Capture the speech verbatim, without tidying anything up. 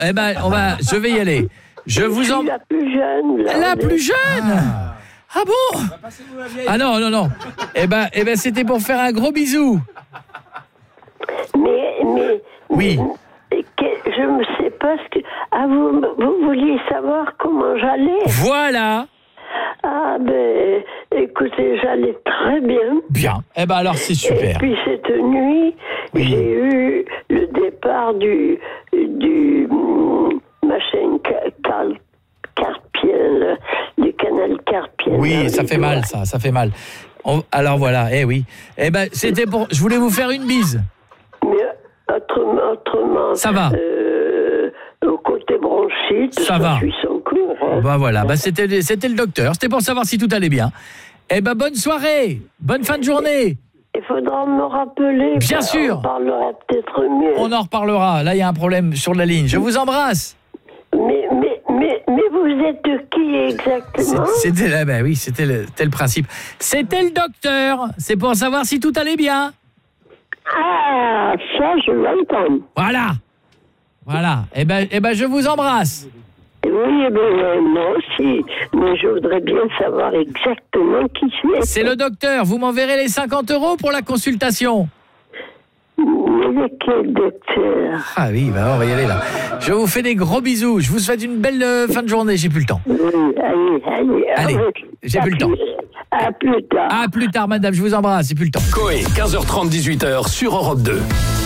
eh ben, on va, je vais y aller. Je vous en... La plus jeune. Là, la plus jeune ah. ah bon Ah non, non, non. Eh ben, eh ben c'était pour faire un gros bisou. Mais, mais... Oui. Mais, je ne sais pas ce que... Ah, vous, vous vouliez savoir comment j'allais? Voilà. Ah, ben, écoutez, j'allais très bien. Bien. Eh ben alors, c'est super. Et puis, cette nuit, oui. j'ai eu le départ du... du machin Carl, Carpien, du canal Carpien. Oui, ça fait mal, ça, ça fait mal. On, alors voilà, eh oui. Eh ben, c'était pour... Je voulais vous faire une bise. Mais autrement... autrement ça va. Euh, au côté bronchite, ça va. Je suis sans cours. Hein. Bah voilà, bah c'était, c'était le docteur. C'était pour savoir si tout allait bien. Eh ben, bonne soirée. Bonne fin de journée. Il faudra me rappeler. Bien sûr. On parlera peut-être mieux. On en reparlera. Là, il y a un problème sur la ligne. Je vous embrasse. Mais, mais, mais, mais vous êtes qui exactement? C'était, c'était, ben oui, c'était le, c'était le principe. C'était le docteur. C'est pour savoir si tout allait bien. Ah, ça, je l'entends. Voilà. Voilà. Eh ben, eh ben, je vous embrasse. Oui, ben, moi aussi. Mais je voudrais bien savoir exactement qui c'est. C'est le docteur. Vous m'enverrez les cinquante euros pour la consultation. Mais quel docteur? Ah oui, bah on va y aller là. Je vous fais des gros bisous. Je vous souhaite une belle euh, fin de journée. J'ai plus le temps. Oui, allez, allez. Allez, j'ai plus le temps. À plus tard. À plus tard, madame. Je vous embrasse. J'ai plus le temps. Coé, quinze heures trente, dix-huit heures sur Europe deux.